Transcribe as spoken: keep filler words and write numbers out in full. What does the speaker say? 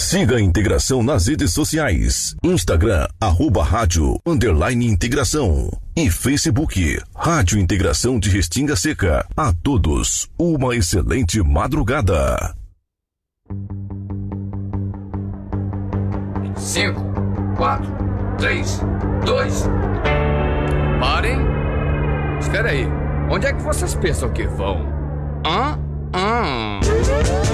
Siga a Integração nas redes sociais. Instagram, arroba rádio, underline integração. E Facebook, Rádio Integração de Restinga Seca. A todos, uma excelente madrugada. Cinco, quatro, três, dois. Parem. Espera aí. Onde é que vocês pensam que vão? Hã? Hã?